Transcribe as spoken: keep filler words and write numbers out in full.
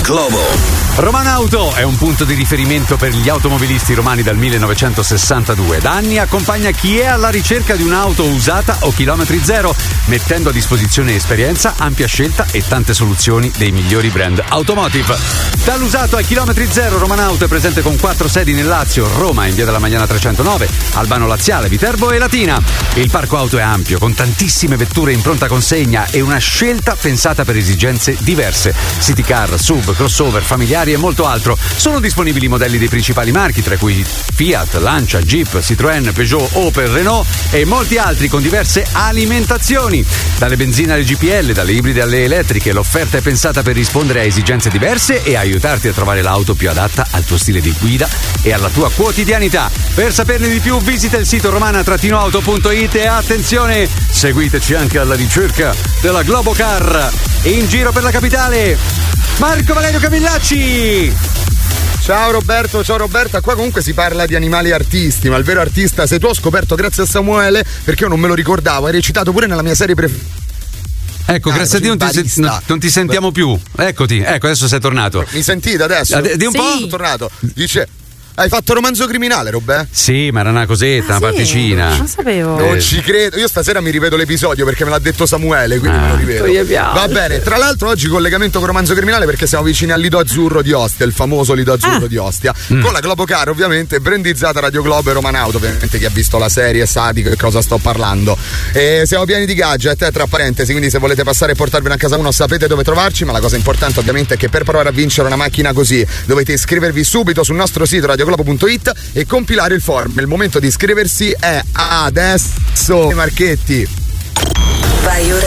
Globo. Romanauto è un punto di riferimento per gli automobilisti romani dal millenovecentosessantadue. Da anni accompagna chi è alla ricerca di un'auto usata o chilometri zero, mettendo a disposizione esperienza, ampia scelta e tante soluzioni dei migliori brand automotive. Dall'usato ai chilometri zero, Romanauto è presente con quattro sedi nel Lazio, Roma in via della Magliana trecentonove, Albano Laziale, Viterbo e Latina. Il parco auto è ampio, con tantissime vetture in pronta consegna e una scelta pensata per esigenze diverse. City car, sub, crossover, familiari e molto altro. Sono disponibili i modelli dei principali marchi, tra cui Fiat, Lancia, Jeep, Citroën, Peugeot, Opel, Renault e molti altri con diverse alimentazioni. Dalle benzine alle G P L, dalle ibride alle elettriche, l'offerta è pensata per rispondere a esigenze diverse e aiutarti a trovare l'auto più adatta al tuo stile di guida e alla tua quotidianità. Per saperne di più visita il sito romana auto punto it e attenzione, seguiteci anche alla ricerca della Globo Car. In giro per la capitale, Marco Valerio Camillacci. Ciao Roberto, ciao Roberta. Qua comunque si parla di animali artisti, ma il vero artista sei tu. Ho scoperto grazie a Samuele, perché io non me lo ricordavo. Hai recitato pure nella mia serie preferita. Ecco, ah, grazie a Dio non ti, sen- non ti sentiamo più. Eccoti, ecco, adesso sei tornato. Mi sentite adesso? Di un sì. po'? Sono tornato. Dice... Hai fatto Romanzo Criminale, Robè? Sì, ma era una cosetta, ah, una sì? particina. Non sapevo. Non eh. ci credo. Io stasera mi rivedo l'episodio perché me l'ha detto Samuele, quindi ah, me lo rivedo. Va bene. Tra l'altro oggi collegamento con Romanzo Criminale perché siamo vicini al Lido Azzurro di Ostia, il famoso Lido Azzurro ah. di Ostia. Mm. Con la Globo Car, ovviamente, brandizzata Radio Globo e Romanauto. Ovviamente chi ha visto la serie sa di che cosa sto parlando. E siamo pieni di gadget, eh, tra parentesi, quindi se volete passare e portarvene a casa uno sapete dove trovarci, ma la cosa importante ovviamente è che per provare a vincere una macchina così dovete iscrivervi subito sul nostro sito radio globo punto it e compilare il form. Il momento di iscriversi è adesso. Marchetti. Vai ora